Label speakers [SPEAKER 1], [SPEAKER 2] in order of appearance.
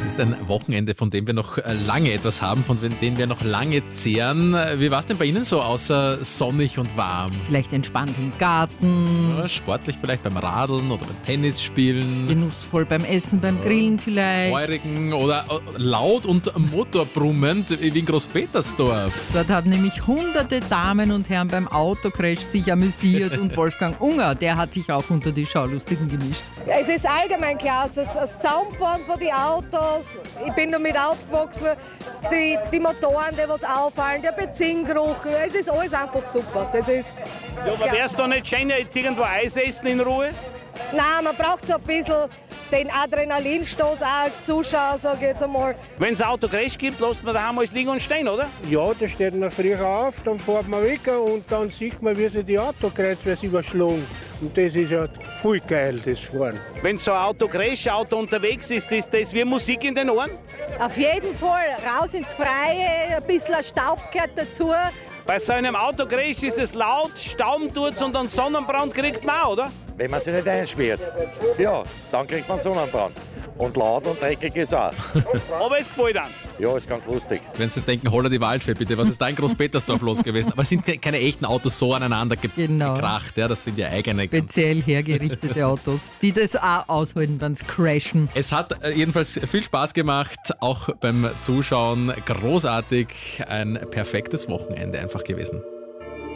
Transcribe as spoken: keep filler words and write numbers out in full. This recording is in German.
[SPEAKER 1] ist ein Wochenende, von dem wir noch lange etwas haben, von dem wir noch lange zehren. Wie war es denn bei Ihnen so, außer sonnig und warm?
[SPEAKER 2] Vielleicht entspannt im Garten.
[SPEAKER 1] Ja, sportlich vielleicht beim Radeln oder beim Tennis spielen.
[SPEAKER 2] Genussvoll beim Essen, beim Grillen vielleicht.
[SPEAKER 1] Feurigen oder laut und motorbrummend wie in Großpetersdorf.
[SPEAKER 2] Dort haben nämlich hunderte Damen und Herren beim Autocrash sich amüsiert und Wolfgang Unger, der hat sich auch unter die Schaulustigen gemischt.
[SPEAKER 3] Es ist allgemein klar, das, das Zaumfahren von den Autos, ich bin damit aufgewachsen, die, die Motoren, die was auffallen, der Benzingeruch, es ist alles einfach super. Das ist,
[SPEAKER 4] ja, aber wär's da nicht schöner, jetzt irgendwo Eis essen in Ruhe?
[SPEAKER 3] Nein, man braucht so ein bisschen den Adrenalinstoß auch als Zuschauer, sag ich jetzt einmal.
[SPEAKER 4] Wenn es Autocrash gibt, lässt man daheim alles liegen und stehen, oder?
[SPEAKER 5] Ja, da steht man früher auf, dann fährt man weg und dann sieht man, wie sich die Autokreuzweise überschlagen. Und das ist ja voll geil, das Fahren.
[SPEAKER 4] Wenn so ein Autocrash-Auto unterwegs ist, ist das wie Musik in den Ohren?
[SPEAKER 3] Auf jeden Fall, raus ins Freie, ein bisschen Staub gehört dazu.
[SPEAKER 4] Bei so einem Autocrash ist es laut, Staub tut's und einen Sonnenbrand kriegt man auch, oder?
[SPEAKER 6] Wenn man sich nicht einschmiert, ja, dann kriegt man Sonnenbrand. Und laut und dreckig ist auch.
[SPEAKER 4] Aber es gefällt einem.
[SPEAKER 6] Ja, ist ganz lustig.
[SPEAKER 1] Wenn Sie denken, holla die Waldfee bitte, was ist da in Großpetersdorf los gewesen? Aber es sind keine echten Autos so aneinander ge
[SPEAKER 2] Genau.
[SPEAKER 1] gekracht, ja, das sind ja eigene.
[SPEAKER 2] Speziell hergerichtete Autos, die das auch aushalten, wenn sie crashen.
[SPEAKER 1] Es hat äh, jedenfalls viel Spaß gemacht, auch beim Zuschauen. Großartig, ein perfektes Wochenende einfach gewesen.